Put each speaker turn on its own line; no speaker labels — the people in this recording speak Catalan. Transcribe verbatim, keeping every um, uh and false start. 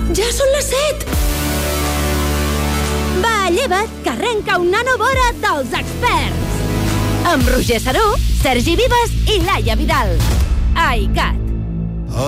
Ja són les set!
Va, lleva't, que arrenca un nanovora dels experts! Amb Roger Saró, Sergi Vives i Laia Vidal. Ai, Cat.